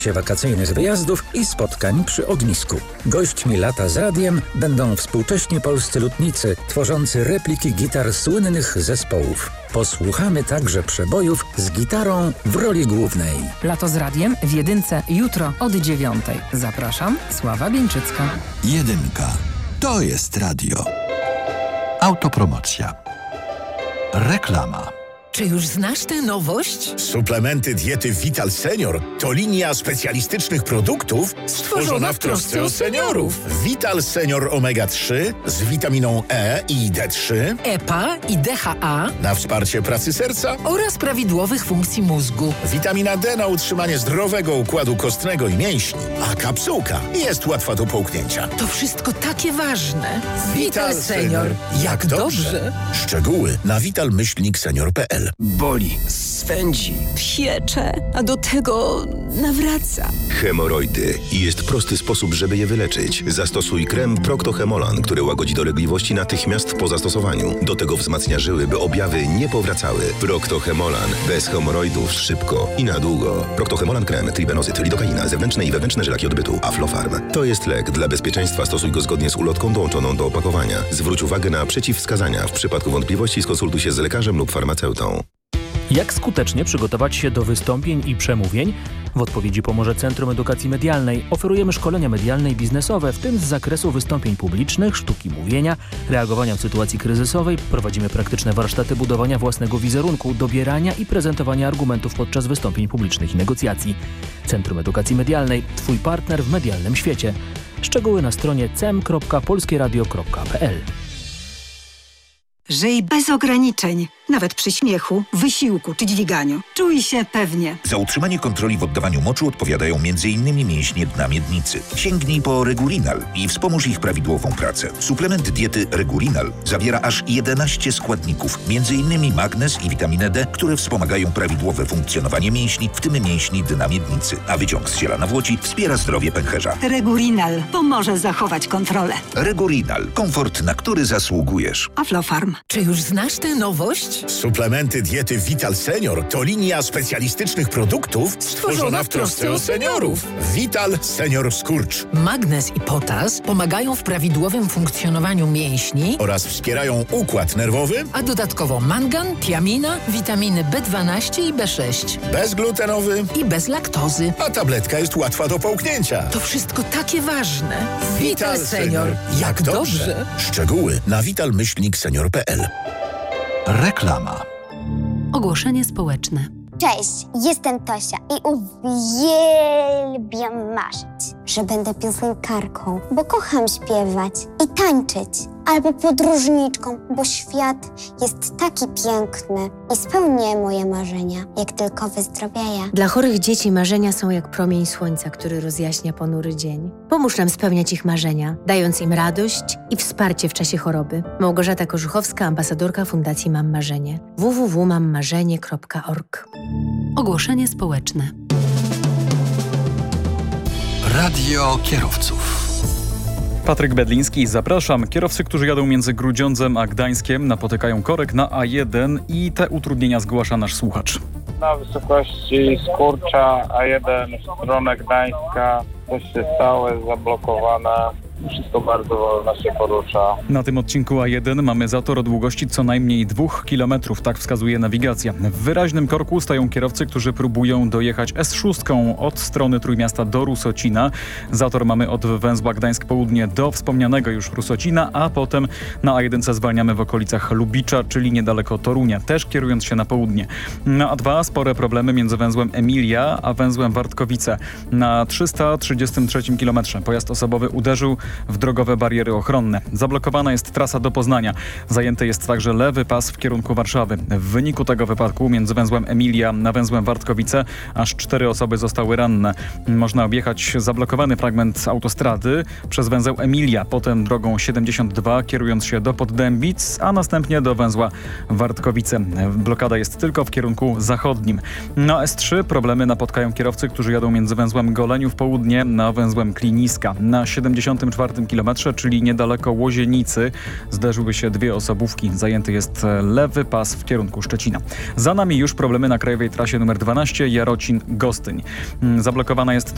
Wakacyjnych wyjazdów i spotkań przy ognisku. Gośćmi lata z radiem będą współcześni polscy lutnicy, tworzący repliki gitar słynnych zespołów. Posłuchamy także przebojów z gitarą w roli głównej. Lato z radiem w Jedynce jutro od 9:00. Zapraszam, Sława Bieńczycka. Jedynka. To jest radio. Autopromocja. Reklama. Czy już znasz tę nowość? Suplementy diety Vital Senior to linia specjalistycznych produktów stworzona w trosce o seniorów. Vital Senior Omega 3 z witaminą E i D3, EPA i DHA na wsparcie pracy serca oraz prawidłowych funkcji mózgu. Witamina D na utrzymanie zdrowego układu kostnego i mięśni, a kapsułka jest łatwa do połknięcia. To wszystko takie ważne. Vital Senior. Jak dobrze. Szczegóły na vital-senior.pl. Boli, swędzi, piecze, a do tego nawraca. Hemoroidy. I jest prosty sposób, żeby je wyleczyć. Zastosuj krem Procto-Hemolan, który łagodzi dolegliwości natychmiast po zastosowaniu. Do tego wzmacnia żyły, by objawy nie powracały. Procto-Hemolan. Bez hemoroidów szybko i na długo. Procto-Hemolan krem, tribenozyt, lidokaina, zewnętrzne i wewnętrzne żylaki odbytu, Aflofarm. To jest lek. Dla bezpieczeństwa stosuj go zgodnie z ulotką dołączoną do opakowania. Zwróć uwagę na przeciwwskazania. W przypadku wątpliwości skonsultuj się z lekarzem lub farmaceutą. Jak skutecznie przygotować się do wystąpień i przemówień? W odpowiedzi pomoże Centrum Edukacji Medialnej. Oferujemy szkolenia medialne i biznesowe, w tym z zakresu wystąpień publicznych, sztuki mówienia, reagowania w sytuacji kryzysowej. Prowadzimy praktyczne warsztaty budowania własnego wizerunku, dobierania i prezentowania argumentów podczas wystąpień publicznych i negocjacji. Centrum Edukacji Medialnej. Twój partner w medialnym świecie. Szczegóły na stronie cem.polskieradio.pl. Żyj bez ograniczeń, nawet przy śmiechu, wysiłku czy dźwiganiu. Czuj się pewnie. Za utrzymanie kontroli w oddawaniu moczu odpowiadają m.in. mięśnie dna miednicy. Sięgnij po Regulinal i wspomóż ich prawidłową pracę. Suplement diety Regulinal zawiera aż 11 składników, m.in. magnez i witaminę D, które wspomagają prawidłowe funkcjonowanie mięśni, w tym mięśni dna miednicy. A wyciąg z ziela nawłoci wspiera zdrowie pęcherza. Regulinal pomoże zachować kontrolę. Regulinal. Komfort, na który zasługujesz. Aflofarm. Czy już znasz tę nowość? Suplementy diety Vital Senior to linia specjalistycznych produktów stworzona w trosce o seniorów. Vital Senior Skurcz. Magnez i potas pomagają w prawidłowym funkcjonowaniu mięśni oraz wspierają układ nerwowy, a dodatkowo mangan, tiamina, witaminy B12 i B6. Bezglutenowy i bez laktozy. A tabletka jest łatwa do połknięcia. To wszystko takie ważne. Vital Senior. Jak dobrze. Szczegóły na vital-senior.pl. Reklama. Ogłoszenie społeczne. Cześć, jestem Tosia i uwielbiam marzyć, że będę piosenkarką, bo kocham śpiewać i tańczyć. Albo podróżniczką, bo świat jest taki piękny i spełnię moje marzenia, jak tylko wyzdrowieję. Dla chorych dzieci marzenia są jak promień słońca, który rozjaśnia ponury dzień. Pomóż nam spełniać ich marzenia, dając im radość i wsparcie w czasie choroby. Małgorzata Korzuchowska, ambasadorka Fundacji Mam Marzenie. www.mammarzenie.org. Ogłoszenie społeczne. Radio kierowców. Patryk Bedliński, zapraszam. Kierowcy, którzy jadą między Grudziądzem a Gdańskiem, napotykają korek na A1 i te utrudnienia zgłasza nasz słuchacz. Na wysokości Skurcza A1 w stronę Gdańska coś się stało, jest zablokowane. Wszystko bardzo wolno się porusza. Na tym odcinku A1 mamy zator o długości co najmniej 2 km, tak wskazuje nawigacja. W wyraźnym korku stoją kierowcy, którzy próbują dojechać S6 od strony Trójmiasta do Rusocina. Zator mamy od węzła Gdańsk Południe do wspomnianego już Rusocina, a potem na A1 zwalniamy w okolicach Lubicza, czyli niedaleko Torunia, też kierując się na południe. Na A2 spore problemy między węzłem Emilia a węzłem Wartkowice. Na 333 km pojazd osobowy uderzył w drogowe bariery ochronne. Zablokowana jest trasa do Poznania. Zajęty jest także lewy pas w kierunku Warszawy. W wyniku tego wypadku między węzłem Emilia a węzłem Wartkowice aż 4 osoby zostały ranne. Można objechać zablokowany fragment autostrady przez węzeł Emilia, potem drogą 72 kierując się do Poddębic, a następnie do węzła Wartkowice. Blokada jest tylko w kierunku zachodnim. Na S3 problemy napotkają kierowcy, którzy jadą między węzłem Goleniów Południe a węzłem Kliniska. Na 74 kilometrze, czyli niedaleko Łozienicy, zderzyły się 2 osobówki. Zajęty jest lewy pas w kierunku Szczecina. Za nami już problemy na krajowej trasie nr 12 Jarocin-Gostyń. Zablokowana jest